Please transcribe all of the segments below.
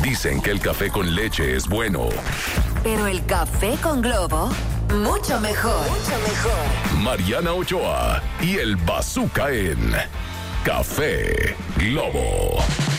Dicen que el café con leche es bueno. Pero el café con Globo, mucho mejor. Mucho mejor. Mariana Ochoa y el Bazooka en Café Globo.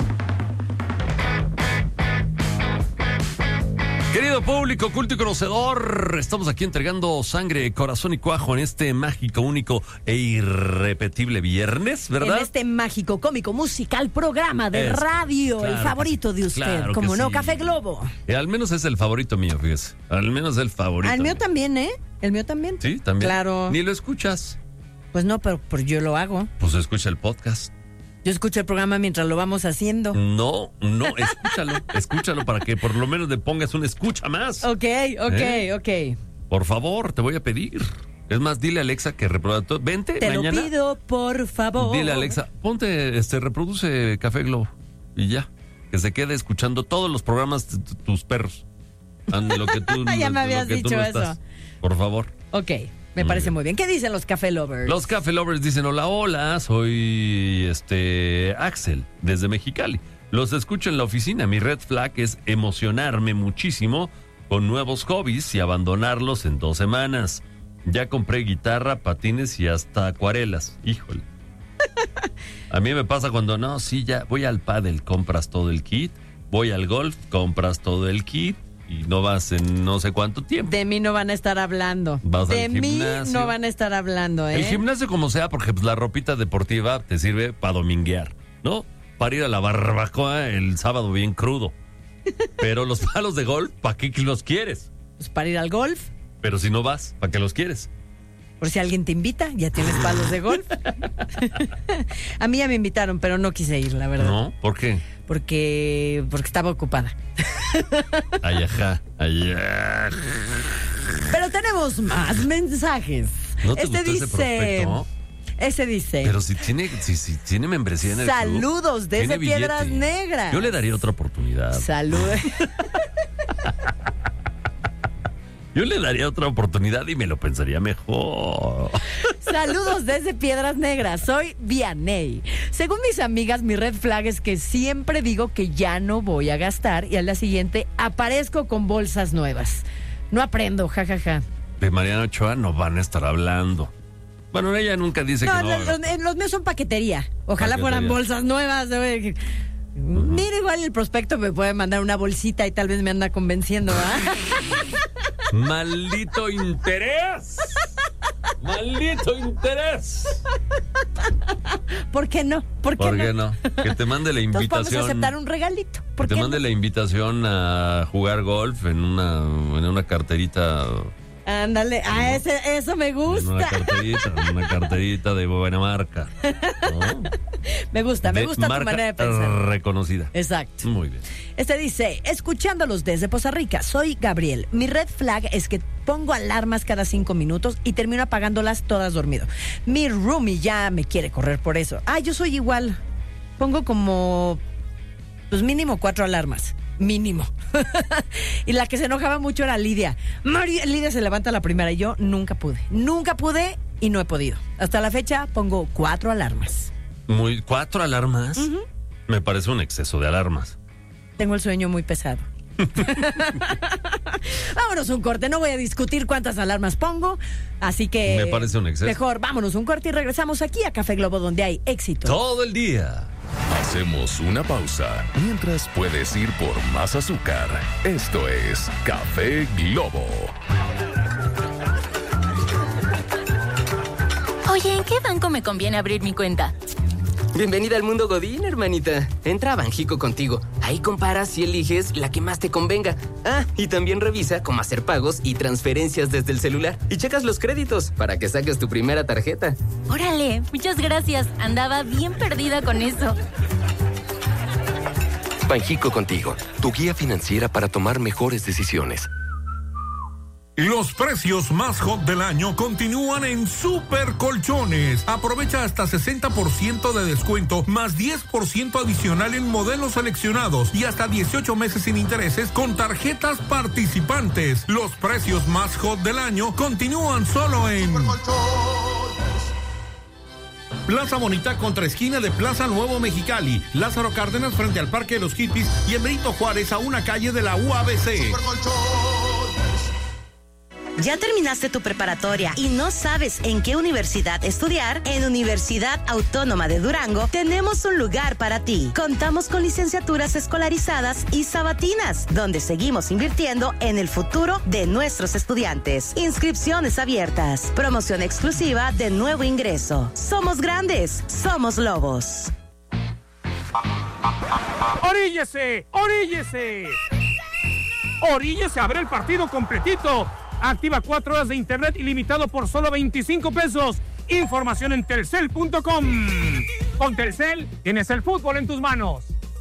Querido público, culto y conocedor, estamos aquí entregando sangre, corazón y cuajo en este mágico, único e irrepetible viernes, ¿verdad? En este mágico, cómico, musical programa de radio, claro el favorito de usted, claro como que no, sí. Café Globo. Al menos es el favorito mío, fíjese. Al menos el favorito. El mío también, ¿eh? El mío también. Sí, también. Claro. Ni lo escuchas. Pues no, pero yo lo hago. Pues escucha el podcast. Yo escucho el programa mientras lo vamos haciendo. No, escúchalo para que por lo menos le pongas una escucha más. Ok. Por favor, te voy a pedir. Es más, dile a Alexa que reproduzca. Vente Te mañana. lo pido, por favor. Dile a Alexa, ponte, reproduce Café Globo. Y ya. Que se quede escuchando todos los programas de tus perros. Lo que tú, Ya me lo habías que tú dicho no eso. estás. Por favor. Ok, me parece muy bien. ¿Qué dicen los Café Lovers? Los Café Lovers dicen, hola, soy Axel, desde Mexicali. Los escucho en la oficina. Mi red flag es emocionarme muchísimo con nuevos hobbies y abandonarlos en 2 semanas. Ya compré guitarra, patines y hasta acuarelas. Híjole. A mí me pasa cuando, ya voy al pádel, compras todo el kit. Voy al golf, compras todo el kit. Y no vas en no sé cuánto tiempo. De mí no van a estar hablando. Vas de al mí gimnasio. no van a estar hablando, ¿eh? El gimnasio como sea, porque pues, la ropita deportiva te sirve para dominguear, ¿no? Para ir a la barbacoa el sábado bien crudo. Pero los palos de golf, ¿para qué los quieres? Pues para ir al golf. Pero si no vas, ¿para qué los quieres? Por si alguien te invita, ya tienes palos de golf. A mí ya me invitaron, pero no quise ir, la verdad. ¿No? ¿Por qué? Porque estaba ocupada. Ay, ajá. Pero tenemos más mensajes. ¿No te gustó ese prospecto? Ese dice. Pero si tiene membresía en el saludos club, desde tiene Piedras billete. Negras. Yo le daría otra oportunidad. Saludos. Yo le daría otra oportunidad y me lo pensaría mejor. Saludos desde Piedras Negras. Soy Vianey. Según mis amigas, mi red flag es que siempre digo que ya no voy a gastar y al día siguiente aparezco con bolsas nuevas. No aprendo, jajaja. De Mariana Ochoa no van a estar hablando. Bueno, ella nunca dice que no. Los míos son paquetería. Ojalá fueran bolsas nuevas. Mira, igual el prospecto me puede mandar una bolsita y tal vez me anda convenciendo, ¿ah? ¡Maldito interés! ¡Maldito interés! ¿Por qué no? ¿Por qué no? Que te mande la invitación. Entonces vamos a aceptar un regalito. Que te mande la invitación a jugar golf en una carterita. Ándale, eso me gusta. Una carterita de buena marca, ¿no? Me gusta tu manera de pensar. Reconocida. Exacto. Muy bien. Dice, escuchándolos desde Poza Rica, soy Gabriel. Mi red flag es que pongo alarmas cada 5 minutos y termino apagándolas todas dormido. Mi roomie ya me quiere correr por eso. Yo soy igual. Pongo como, pues mínimo 4 alarmas. Mínimo. Y la que se enojaba mucho era Lidia. Lidia se levanta la primera y yo nunca pude y no he podido. Hasta la fecha pongo 4 alarmas. 4 alarmas. Uh-huh. Me parece un exceso de alarmas. Tengo el sueño muy pesado. Vámonos un corte, no voy a discutir cuántas alarmas pongo, así que me parece un exceso. Mejor vámonos un corte y regresamos aquí a Café Globo, donde hay éxito todo el día. Hacemos una pausa mientras puedes ir por más azúcar. Esto es Café Globo. Oye, ¿en qué banco me conviene abrir mi cuenta? Bienvenida al mundo Godín, hermanita. Entra a Banjico Contigo. Ahí comparas y eliges la que más te convenga. Y también revisa cómo hacer pagos y transferencias desde el celular. Y checas los créditos para que saques tu primera tarjeta. Órale, muchas gracias. Andaba bien perdida con eso. Banjico Contigo, tu guía financiera para tomar mejores decisiones. Los precios más hot del año continúan en Super Colchones. Aprovecha hasta 60% de descuento, más 10% adicional en modelos seleccionados y hasta 18 meses sin intereses con tarjetas participantes. Los precios más hot del año continúan solo en Plaza Bonita contra esquina de Plaza Nuevo Mexicali, Lázaro Cárdenas frente al Parque de los Hippies y en Benito Juárez a una calle de la UABC. ¿Ya terminaste tu preparatoria y no sabes en qué universidad estudiar? En Universidad Autónoma de Durango tenemos un lugar para ti. Contamos con licenciaturas escolarizadas y sabatinas, donde seguimos invirtiendo en el futuro de nuestros estudiantes. Inscripciones abiertas. Promoción exclusiva de nuevo ingreso. Somos grandes, somos lobos. ¡Oríllese! ¡Oríllese! ¡Oríllese a ver el partido completito! Activa 4 horas de internet ilimitado por solo 25 pesos. Información en telcel.com. Con Telcel tienes el fútbol en tus manos.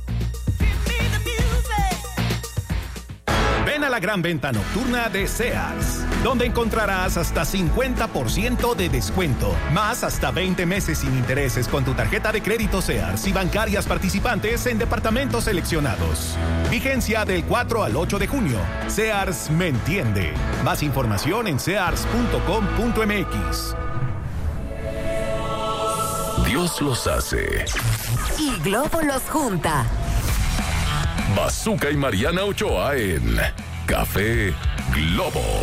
Ven a la gran venta nocturna de Sears, donde encontrarás hasta 50% de descuento, más hasta 20 meses sin intereses con tu tarjeta de crédito Sears y bancarias participantes en departamentos seleccionados. Vigencia del 4 al 8 de junio. Sears me entiende. Más información en sears.com.mx. Dios los hace. Y Globo los junta. Bazooka y Mariana Ochoa en Café Globo.